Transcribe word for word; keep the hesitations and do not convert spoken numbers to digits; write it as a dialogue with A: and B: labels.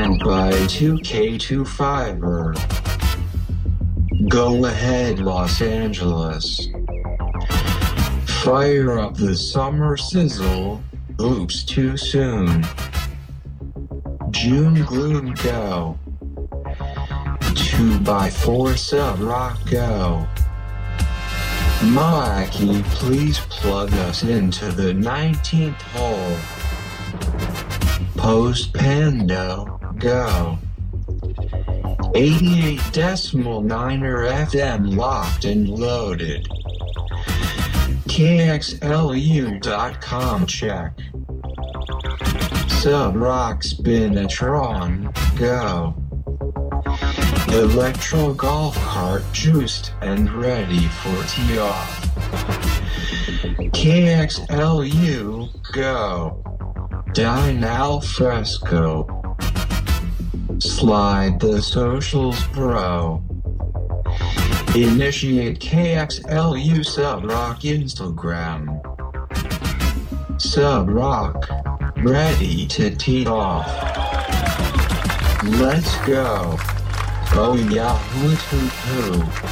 A: Powered by two K two Fiber. Go ahead, Los Angeles. Fire up the summer sizzle. Oops, too soon. June gloom go. Two by four sub rock go. Mikey, please plug us into the nineteenth hole. Post Pando, go. eighty-eight decimal niner F M locked and loaded. K X L U dot com check. Sub rock Spinatron, go. Electro golf cart juiced and ready for tee off. K X L U, go. Dine al fresco. Slide the socials, bro. Initiate K X L U Sub Rock Instagram. Sub Rock, ready to tee off. Let's go. Oh yeah, hoot hoot hoo.